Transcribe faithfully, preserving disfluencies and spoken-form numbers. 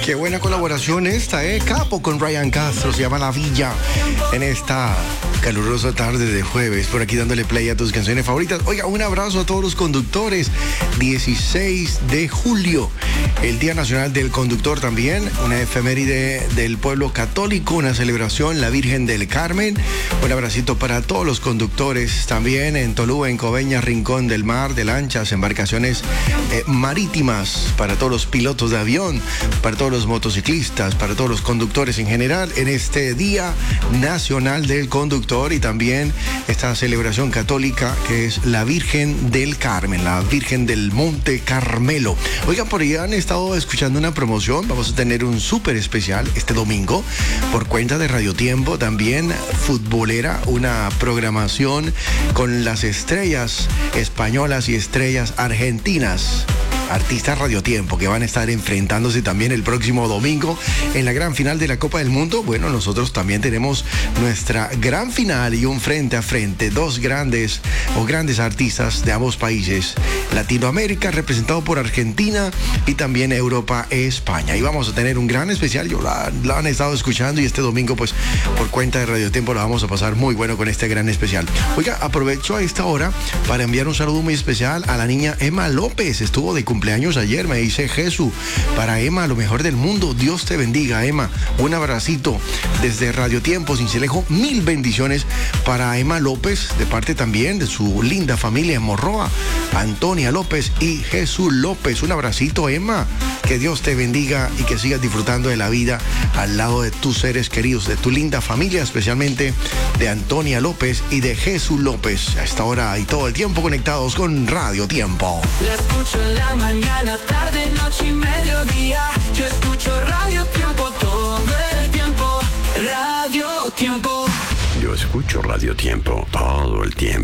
Qué buena colaboración esta, ¿eh? Capo con Ryan Castro, se llama La Villa, en esta calurosa tarde de jueves, por aquí dándole play a tus canciones favoritas. Oiga, un abrazo a todos los conductores. dieciséis de julio, el Día Nacional del Conductor también, una efeméride del pueblo católico, una celebración, la Virgen del Carmen. Un abracito para todos los conductores también en Tolú, en Coveñas, Rincón del Mar, de lanchas, embarcaciones eh, marítimas, para todos los pilotos de avión, para todos los motociclistas, para todos los conductores en general, en este Día Nacional del Conductor, y también esta celebración católica que es la Virgen del Carmen, la Virgen del Monte Carmelo. Oigan, por ahí han estado escuchando una promoción. Vamos a tener un súper especial este domingo por cuenta de Radio Tiempo, también futbolera, una programación con las estrellas españolas y estrellas argentinas, artistas Radio Tiempo, que van a estar enfrentándose también el próximo domingo en la gran final de la Copa del Mundo. Bueno, nosotros también tenemos nuestra gran final y un frente a frente, dos grandes o grandes artistas de ambos países, Latinoamérica representado por Argentina y también Europa e España. Y vamos a tener un gran especial, yo la, la han estado escuchando, y este domingo pues por cuenta de Radio Tiempo la vamos a pasar muy bueno con este gran especial. Oiga, aprovecho a esta hora para enviar un saludo muy especial a la niña Emma López. Estuvo de cumpleaños cumpleaños ayer, me dice Jesús. Para Emma, lo mejor del mundo. Dios te bendiga, Emma. Un abracito desde Radio Tiempo, Sincelejo. Mil bendiciones para Emma López, de parte también de su linda familia en Morroa, Antonia López y Jesús López. Un abracito, Emma. Que Dios te bendiga y que sigas disfrutando de la vida al lado de tus seres queridos, de tu linda familia, especialmente de Antonia López y de Jesús López. A esta hora y todo el tiempo conectados con Radio Tiempo. La escucho en la mañana, tarde, noche y mediodía. Yo escucho Radio Tiempo todo el tiempo. Radio Tiempo. Yo escucho Radio Tiempo todo el tiempo.